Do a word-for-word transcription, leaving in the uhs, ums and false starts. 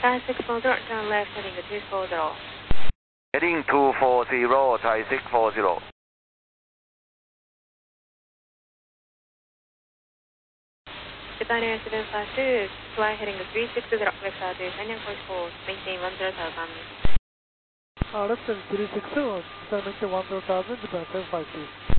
Thai six four zero, turn left heading to two four zero. Heading two four zero, Thai six four zero. Japan Air seven five two, fly heading to three six zero, vector to Sanyang Course four, maintain one zero thousand. Uh, left and three six zero, Japan one zero thousand, Japan seven five two.